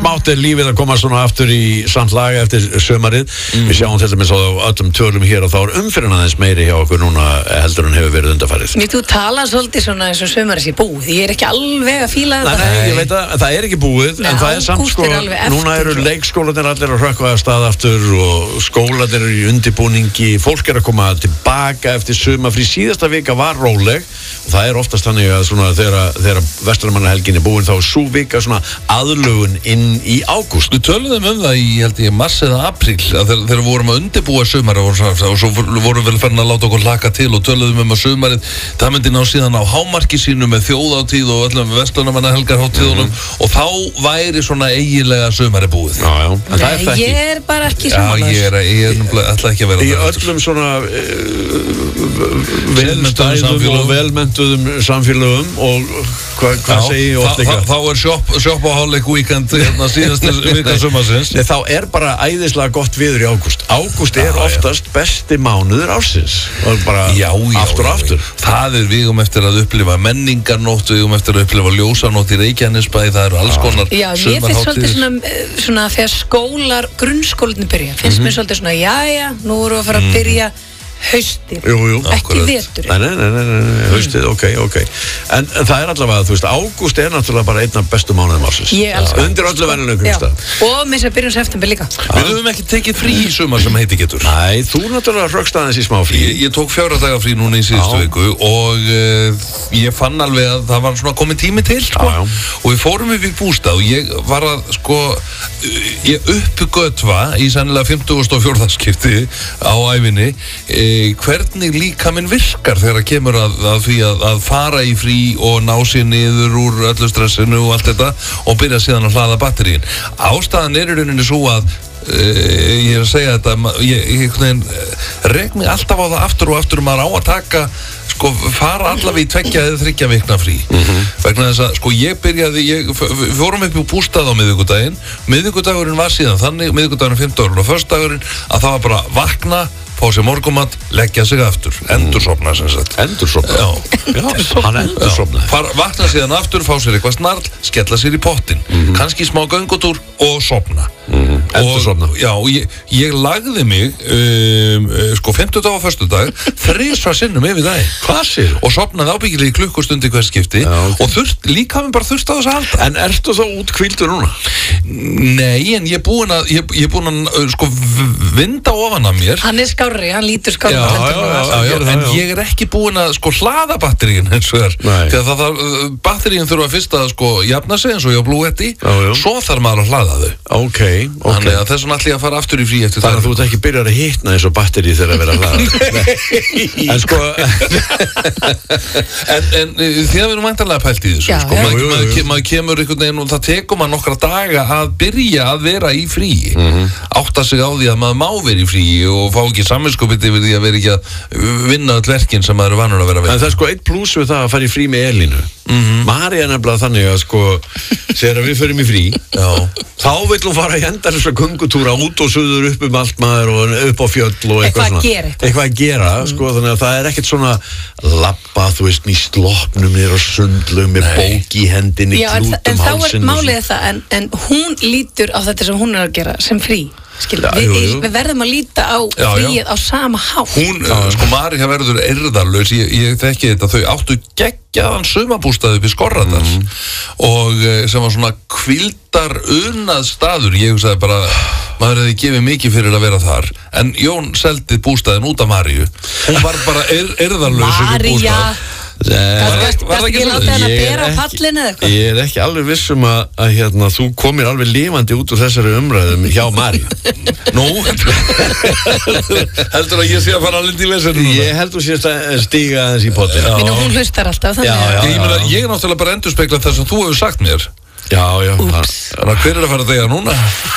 smátt lífið að koma svona aftur í samt lag eftir sömarið. Við sjáum þetta með svo öllum tölum hér og þá umfyrirna aðeins meiri hjá okkur núna heldur en hefur verið undanfarið. Þú tala svolítið svona eins og sömarið sé búið. Ég ekki alveg að fíla þetta. Nei, ég veit að það ekki búið, en það samt sko, núna eru leikskólarnir allir að hrökkva að stað aftur og skólarnir eru í undirbúningi, fólk að koma tilbaka eftir sumarfrí. Síðasta vika var róleg og það oftast þannig að svona þegar verslunarmannahelgin búin þá sú vika svona aðlögun inn í ágúst. Við töluðum það í, held ég, mars eða apríl þegar vorum að undirbúa sumarið og svo vorum við farin að láta okkur hlaka til og töluðum að sumarið það myndi ná síðan á hámarki sínu með þjóðhátíð og öllum verslunarmannahelgarhátíðunum og þá væri svona eiginlega sumarið búið. Já, en það það ekki. Ég bara ekki sammála. Já, ég ætla ekki að vera í öllum svona velmenntuðum samfélögum og hvað segi ég oft líka? Þá shopaholic weekend síðastu vika sumarsins. Þá bara æðislega gott viður í ágúst. Ágúst oftast besti mánuður ársins. Og bara aftur og aftur. Það við eftir að upplifa menningarnótt, við eftir að upplifa ljósanótt í Reykjanesbæ, það eru alls konar sumarhátíðir. Já, ég finnst svolítið svona þegar grunnskólarnir byrja, finnst mér svolítið svona, jæja, nú erum við að fara að byrja haustið, ekki veturinn. Nei, haustið, ok. En það allavega, þú veist, ágúst náttúrulega bara einn af bestu mánuðum ársins. Undir öllu venjulegum stað. Og með þess að byrjum september líka. Við höfum ekki tekið frí í sumar sem heiti getur. Nei, þú náttúrulega hrökkst aðeins í smá frí. Ég tók 4 daga frí núna í síðustu viku og ég fann alveg að það var svona komið tími til, sko. Og við fórum upp í bústað og ég var að, sko, ég uppgötva í sennilega 54. skipti á ævinni hvernig líkaminn virkar þegar kemur að því að fara í frí og ná sér niður úr öllu stressinu og allt þetta og byrja síðan að hlaða batteríin. Ástæðan í rauninni svo að ég að segja þetta, ég rek mig alltaf á það aftur og aftur maður á að taka sko fara allavega í 2 eða 3 vikna frí vegna þess að sko ég byrjaði við fórum upp í bústað á miðvikudagurinn var síðan þannig miðvikudagurinn 15. og föstudagurinn að það var bara vakna fá sér morgunmat, leggja sig aftur endursofna sem sagt. Endursofna? Já, hann endursofnaði. Vakna síðan aftur, fá sér eitthvað snarl, skella sér í pottin kannski smá göngutúr og sofna endursofna. Já, ég lagði mig sko 50 dag og föstudag 3 sinnum yfir dag. Hvað sér? Og sofnaði ábyggilega í klukkustundi hvers skipti og líka mér bara þurfti á þess að halda. En ertu þá útkvíldur núna? Nei, en ég búinn að sko vinda ofan af mér. Hann skárri, hann lítur skárri. En ég ekki búinn að sko hlaða batteríin eins og þegar batteríin þurfa fyrst að sko jafna sig eins og ég á Bluetti, svo þarf maður að hlaða þau. Ok. Þannig að þess vegna ætla ég að fara aftur í frí eftir það. Þannig að þú ert ekki byrjar að hitna eins og batteri þegar að vera að hlaða. En sko en því að við erum væntanlega pælt í þessu sko. Maður kemur einhvern veginn og það tekur maður nokkra daga að byrja að vera í frí. Átta sig á því að maður má vera í frí og fá ekki samviskupið yfir því að vera ekki að vinna öll verkin sem maður er vanur að vera að vinna. En það sko 1 plús við það að fara í frí með Elínu. María nefnilega þannig að sko þegar við förum í frí þá vill hún fara í endalaus göngutúra út og suður upp allt maður og upp á fjöll og eitthvað að gera sko, þannig að það ekkert svona labba, þú veist, í sloppnum niður á sundlum með bók í hendinni, klút en þá málið það en hún lítur á þetta sem hún að gera sem frí. Við verðum að líta á fríið á sama hátt. Hún, sko María verður eirðarlaus, ég þekki þetta, þau áttu geggjaðan sumarbústað upp í Skorradals og sem var svona hvíldar unnað staður. Ég hugsaði bara, maður hefði gefið mikið fyrir að vera þar, en Jón seldi bústaðin út af Maríu. Hún var bara eirðarlaus upp í bústað. Var ekki látið hann að bera á pallinu eða eitthvað? Ég ekki alveg vissum að þú komir alveg lifandi út úr þessari umræðum hjá Maríu. Nú? Heldur að ég sé að fara alveg í vesenu núna? Ég heldur sé að stíga aðeins í pottinu. Hún hlustar alltaf þannig. Ég náttúrulega bara endurspegla það sem þú hefur sagt mér. Já. Úps. Þannig að hver að fara að deyja núna?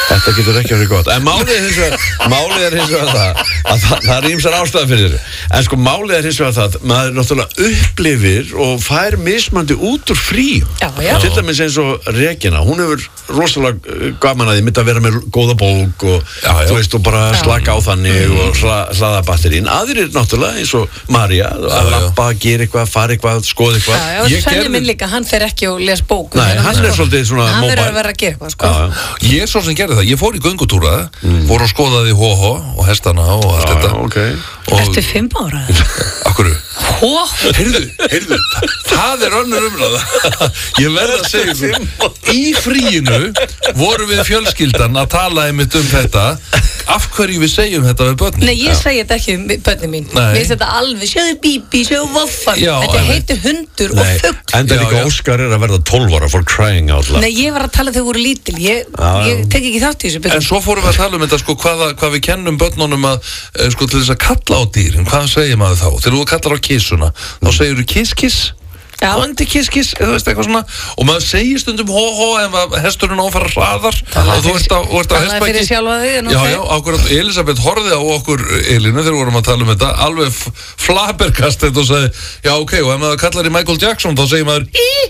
Þetta getur ekki að vera gott. En málið er hins vegar það ýmsar ástæður fyrir þessu. En sko málið er hins vegar það, maður náttúrulega upplifir og fær mismandi út úr frí. Já. Til dæmis eins og Regina, hún hefur rosalega gaman að því myndi að vera með góða bók og þú veist, og bara slaka á þannig og hlaða batterín. Aðrir náttúrulega eins og María, að lappa, gera eitthvað, fara eitthvað, skoða eitthvað. Já, og Svenni minn líka, hann fer ekki og les bók. Nei, hann er svolítið svona hann verður að vera að gera eitthvað, sko. Ég svo sem gerði það, ég fór í göngutúra, fór og skoðaði HH og hestana og allt þetta. Okay. Ertu 5 ára? Akkurru? Heyrðu, það er önnur umræða. Ég verð að segja þú, í fríinu vorum við fjölskyldan að tala einmitt þetta, af hverju við segjum þetta við börnin. Nei, ég segi þetta ekki um börnin mín. Við segjum þetta alveg, sjáðu Bíbí, sjáðu Voffan. Þetta heitir hundur og fugl. Enda líka Óskar er að verða 12 ára for crying out loud. Nei, ég var að tala þegar voru lítil. Ég tek ekki þátt í þessu börnin. En svo fórum við að tala þetta, sko, hvað við kennum börnunum að, sko, til þess að kalla á dýrin. Hvað segir maður þá? Þegar þú kallar á kissuna, þá segir þú kiss. Andi kiss, þú veist eitthvað svona. Og maður segir stundum hó ef hesturinn áfara hraðar og þú ert á hestbæki. Það er fyrir sjálfa þig. Já, akkurat. Elisabeth horfði á okkur, Elínu, þegar við vorum að tala þetta, alveg flaberkast þetta og sagði, já, ok, og ef maður kallar í Michael Jackson, þá segir maður